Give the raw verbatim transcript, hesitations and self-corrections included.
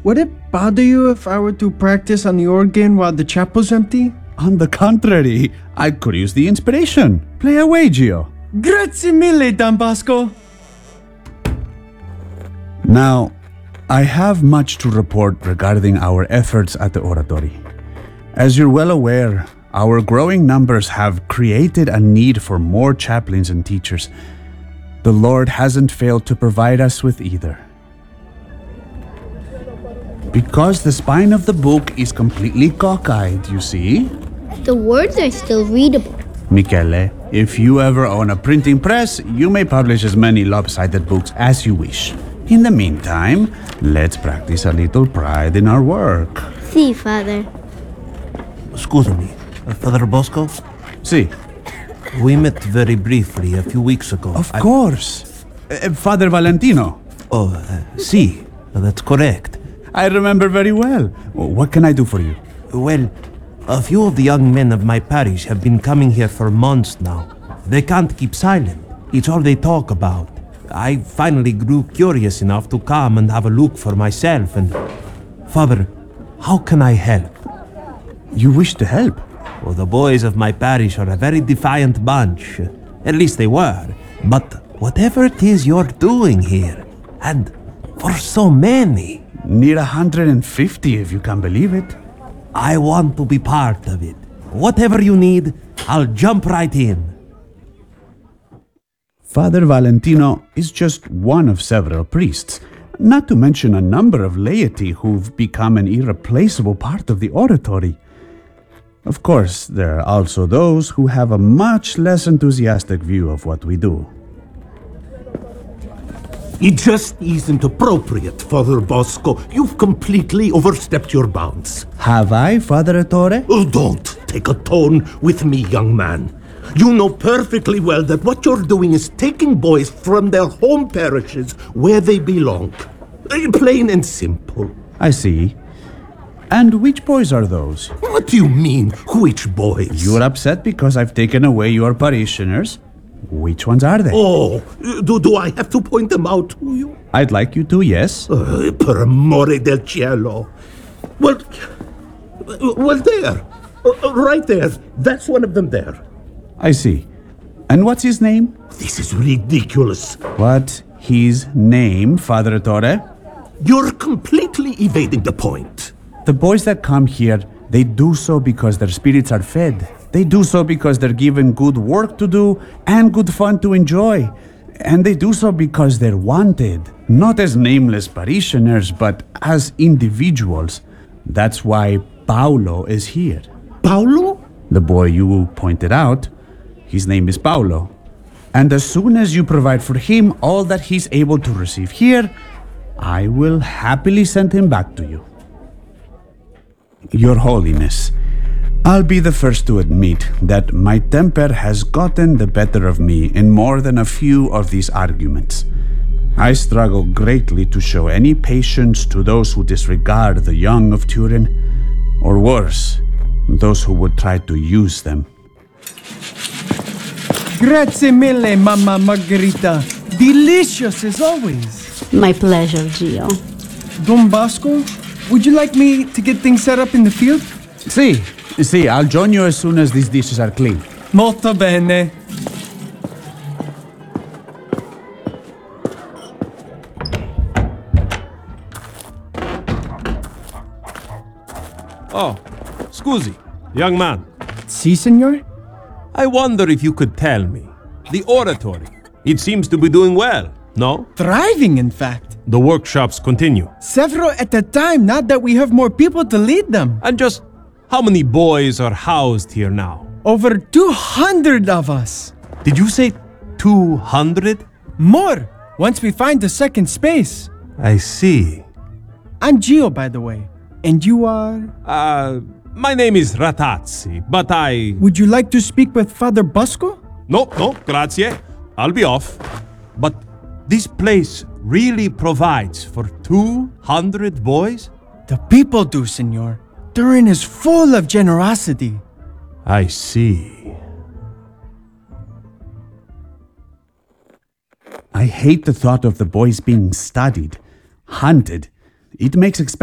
Would it bother you if I were to practice on the organ while the chapel's empty? On the contrary, I could use the inspiration. Play away, Gio. Grazie mille, Don Bosco. Now, I have much to report regarding our efforts at the oratory. As you're well aware, our growing numbers have created a need for more chaplains and teachers. The Lord hasn't failed to provide us with either. Because the spine of the book is completely cockeyed, you see? The words are still readable. Michele, if you ever own a printing press, you may publish as many lopsided books as you wish. In the meantime, let's practice a little pride in our work. Si, Father. Excuse me, uh, Father Bosco? Si. We met very briefly a few weeks ago. Of I- course. Uh, Father Valentino. Oh, uh, si, that's correct. I remember very well. What can I do for you? Well, a few of the young men of my parish have been coming here for months now. They can't keep silent. It's all they talk about. I finally grew curious enough to come and have a look for myself and... Father, how can I help? You wish to help? Well, the boys of my parish are a very defiant bunch. At least they were. But whatever it is you're doing here, and for so many... Near one hundred fifty, if you can believe it. I want to be part of it. Whatever you need, I'll jump right in. Father Valentino is just one of several priests, not to mention a number of laity who've become an irreplaceable part of the oratory. Of course, there are also those who have a much less enthusiastic view of what we do. It just isn't appropriate, Father Bosco. You've completely overstepped your bounds. Have I, Father Ettore? Oh, don't take a tone with me, young man. You know perfectly well that what you're doing is taking boys from their home parishes where they belong. Uh, Plain and simple. I see. And which boys are those? What do you mean, which boys? You're upset because I've taken away your parishioners. Which ones are they? Oh, do, do I have to point them out to you? I'd like you to, yes. Uh, per amore del cielo. Well, well, there. Uh, right there. That's one of them there. I see. And what's his name? This is ridiculous. What his name, Father Ettore? You're completely evading the point. The boys that come here, they do so because their spirits are fed. They do so because they're given good work to do and good fun to enjoy. And they do so because they're wanted, not as nameless parishioners, but as individuals. That's why Paolo is here. Paolo? The boy you pointed out, his name is Paolo. And as soon as you provide for him all that he's able to receive here, I will happily send him back to you. Your Holiness, I'll be the first to admit that my temper has gotten the better of me in more than a few of these arguments. I struggle greatly to show any patience to those who disregard the young of Turin, or worse, those who would try to use them. Grazie mille, Mamma Margherita. Delicious as always. My pleasure, Gio. Don Bosco, would you like me to get things set up in the field? Si, si, I'll join you as soon as these dishes are clean. Molto bene. Oh, scusi, young man. Si, senor? I wonder if you could tell me. The oratory, it seems to be doing well, no? Thriving, in fact. The workshops continue. Several at a time, now that we have more people to lead them. And just how many boys are housed here now? Over two hundred of us. Did you say two hundred? More, once we find the second space. I see. I'm Gio, by the way. And you are? Uh, my name is Ratazzi, but I... Would you like to speak with Father Bosco? No, no, grazie. I'll be off. But this place really provides for two hundred boys? The people do, senor. Turin is full of generosity. I see. I hate the thought of the boys being studied, hunted. It makes expensive.